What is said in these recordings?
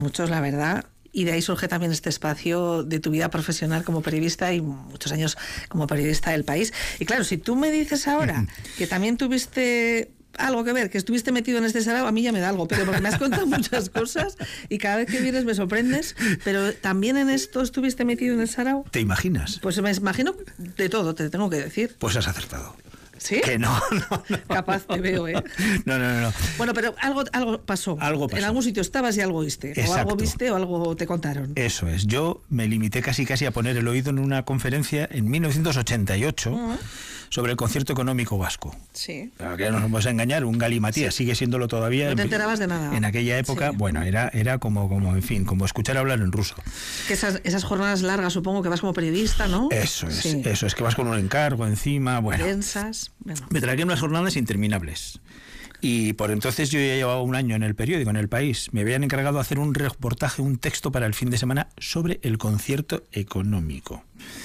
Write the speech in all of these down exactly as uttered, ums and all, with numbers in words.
Muchos, la verdad. Y de ahí surge también este espacio de tu vida profesional como periodista y muchos años como periodista del País. Y claro, si tú me dices ahora que también tuviste algo que ver, que estuviste metido en este sarao, a mí ya me da algo, pero porque me has contado muchas cosas y cada vez que vienes me sorprendes, pero también en esto estuviste metido en el sarao. ¿Te imaginas? Pues me imagino de todo, te tengo que decir. Pues has acertado. ¿Sí? Que no, no, no. Capaz te veo, ¿eh? No, no, no, no. Bueno, pero algo, algo pasó. Algo pasó. En algún sitio estabas y algo oíste. Exacto. O algo viste o algo te contaron. Eso es. Yo me limité casi casi a poner el oído en una conferencia en mil novecientos ochenta y ocho uh-huh. sobre el concierto económico vasco. Sí. Que no nos vamos a engañar, un galimatías, sí. sigue siéndolo todavía. No te en, enterabas de nada. En aquella época, sí. bueno, era, era como, como, en fin, como escuchar hablar en ruso. Que esas, esas jornadas largas, supongo que vas como periodista, ¿no? Eso es, sí. eso es, que vas con un encargo encima, bueno. Densas, bueno. Me tragué unas jornadas interminables. Y por entonces yo ya llevaba un año en el periódico, en El País. Me habían encargado de hacer un reportaje, un texto para el fin de semana sobre el concierto económico.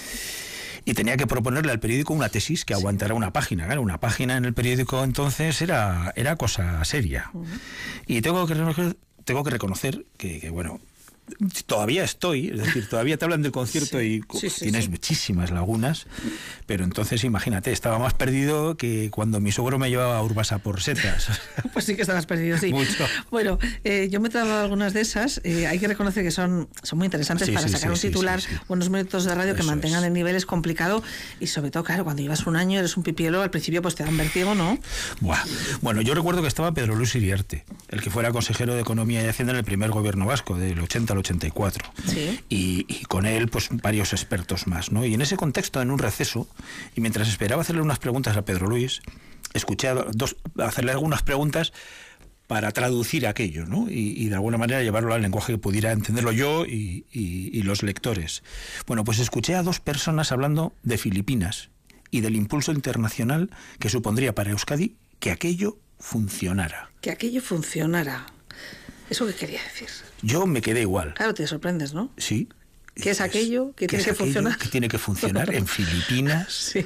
Y tenía que proponerle al periódico una tesis que aguantara una página. Claro, una página en el periódico entonces era, era cosa seria. Uh-huh. Y tengo que reconocer, tengo que, reconocer que, que, bueno, todavía estoy, es decir, todavía te hablan del concierto sí, y sí, sí, tienes sí. muchísimas lagunas, pero entonces imagínate, estaba más perdido que cuando mi suegro me llevaba a Urbasa por setas. Pues sí que estabas perdido, sí. Mucho. Bueno, eh, yo me he trabajado algunas de esas, eh, hay que reconocer que son, son muy interesantes sí, para sí, sacar sí, un titular, sí, sí, sí. unos minutos de radio Eso que mantengan es. el nivel es complicado y sobre todo, claro, cuando llevas un año, eres un pipiolo, al principio pues te dan vértigo, ¿no? Buah. Bueno, yo recuerdo que estaba Pedro Luis Iriarte, el que fuera consejero de Economía y Hacienda en el primer gobierno vasco, del ochenta al ochenta y cuatro. Sí. Y, y con él, pues varios expertos más, ¿no? Y en ese contexto, en un receso, y mientras esperaba hacerle unas preguntas a Pedro Luis, escuché a dos, hacerle algunas preguntas para traducir aquello, ¿no? Y, y de alguna manera llevarlo al lenguaje que pudiera entenderlo yo y, y, y los lectores. Bueno, pues escuché a dos personas hablando de Filipinas y del impulso internacional que supondría para Euskadi que aquello funcionara. Que aquello funcionara. ¿Eso qué quería decir? Yo me quedé igual. Claro, te sorprendes, ¿no? Sí. ¿Qué es aquello que tiene que funcionar? Que tiene que funcionar en Filipinas. Sí.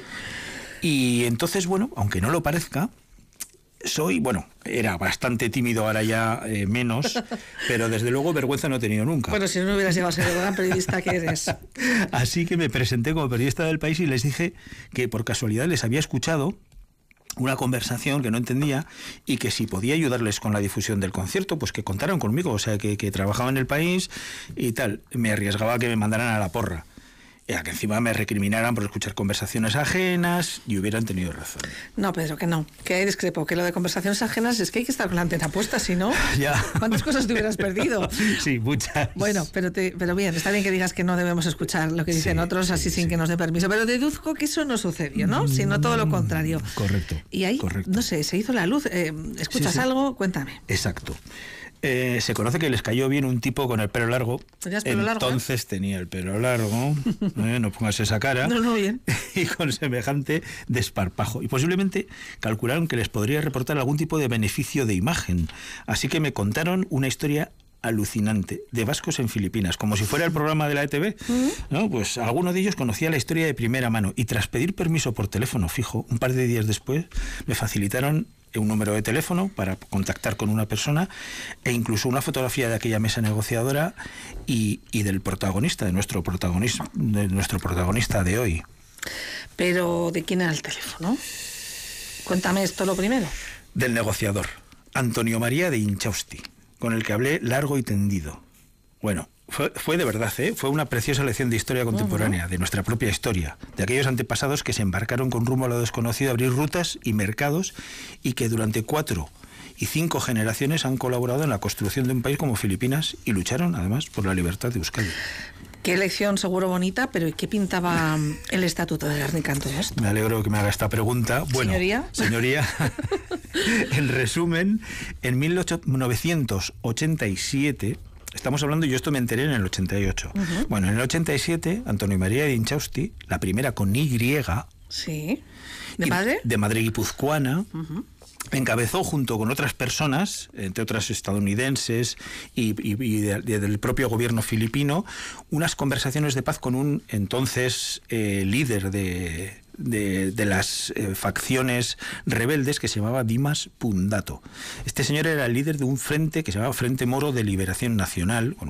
Y entonces, bueno, aunque no lo parezca, soy, bueno, era bastante tímido, ahora ya eh, menos, pero desde luego vergüenza no he tenido nunca. Bueno, si no hubieras llegado a ser el gran periodista que eres. Así que me presenté como periodista del País y les dije que por casualidad les había escuchado una conversación que no entendía y que si podía ayudarles con la difusión del concierto, pues que contaran conmigo, o sea, que, que trabajaba en El País y tal. Me arriesgaba a que me mandaran a la porra. Y a que encima me recriminaran por escuchar conversaciones ajenas y hubieran tenido razón. No, Pedro, que no, que hay discrepo, que lo de conversaciones ajenas es que hay que estar con la antena puesta, si no, ya. ¿cuántas cosas te hubieras perdido? Sí, muchas. Bueno, pero, te, pero bien, está bien que digas que no debemos escuchar lo que dicen sí, otros así sí, sin sí. que nos dé permiso, pero deduzco que eso no sucedió, ¿no? Sino todo lo contrario. Correcto. Y ahí, correcto. no sé, se hizo la luz. Eh, ¿Escuchas sí, sí. algo? Cuéntame. Exacto. Eh, se conoce que les cayó bien un tipo con el pelo largo. ¿Tenías pelo largo? Entonces tenía el pelo largo. eh, no pongas esa cara. No, no, bien. Y con semejante desparpajo. Y posiblemente calcularon que les podría reportar algún tipo de beneficio de imagen. Así que me contaron una historia alucinante de vascos en Filipinas, como si fuera el programa de la E T V, uh-huh. ¿no? Pues alguno de ellos conocía la historia de primera mano y tras pedir permiso por teléfono fijo, un par de días después me facilitaron un número de teléfono para contactar con una persona e incluso una fotografía de aquella mesa negociadora y, y del protagonista, de nuestro protagonista, de nuestro protagonista de hoy. Pero ¿de quién era el teléfono? Cuéntame esto lo primero. Del negociador, Antonio María de Inchausti, con el que hablé largo y tendido. Bueno, fue, fue de verdad, ¿eh? Fue una preciosa lección de historia contemporánea, uh-huh. de nuestra propia historia, de aquellos antepasados que se embarcaron con rumbo a lo desconocido a abrir rutas y mercados y que durante cuatro y cinco generaciones han colaborado en la construcción de un país como Filipinas y lucharon, además, por la libertad de Euskadi. Qué lección seguro bonita, pero ¿qué pintaba el Estatuto de Gernika en todo esto? Me alegro que me haga esta pregunta. Bueno, señoría, señoría en resumen, en mil novecientos ochenta y siete, estamos hablando, yo esto me enteré en el ochenta y ocho. Uh-huh. Bueno, en el ochenta y siete, Antonio María de Inchausti, la primera con Y, sí, ¿de madre? De madre guipuzcoana, uh-huh. encabezó junto con otras personas, entre otras estadounidenses y, y, y de, de, del propio gobierno filipino, unas conversaciones de paz con un entonces eh, líder de, de, de las eh, facciones rebeldes que se llamaba Dimas Pundato. Este señor era el líder de un frente que se llamaba Frente Moro de Liberación Nacional,